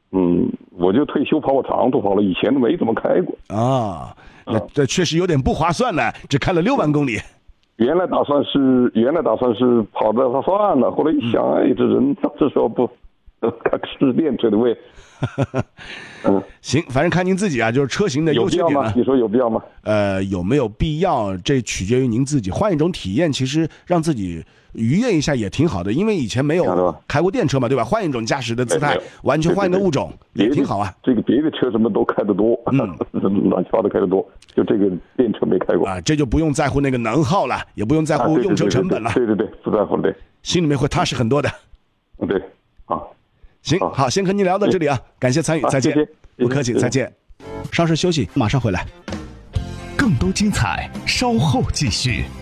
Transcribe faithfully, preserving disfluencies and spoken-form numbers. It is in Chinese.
嗯，我就退休跑跑长途跑了，以前没怎么开过啊。那这确实有点不划算呢，只开了六万公里。 原来打算是原来打算是跑的他算了，后来一想，哎，这人这时候不开是电车的位。 嗯，行，反正看您自己啊，就是车型的优缺点吗？你说有必要吗？ 呃，有没有必要？这取决于您自己。换一种体验，其实让自己愉悦一下也挺好的，因为以前没有开过电车嘛，对吧？换一种驾驶的姿态，完全换一个物种，也挺好啊。 这个别的车什么都开得多，嗯，乱七八糟开得多，就这个电车没开过啊，这就不用在乎那个能耗了，也不用在乎用车成本了。 对对对，不在乎对， 心里面会踏实很多的。 对，好。 行，好，先和您聊到这里啊，感谢参与，再见， 谢谢， 不客气，再见。稍事休息，马上回来， 更多精彩，稍后继续。